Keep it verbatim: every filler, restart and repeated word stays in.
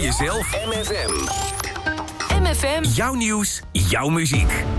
jezelf. M F M. M F M. Jouw nieuws, jouw muziek.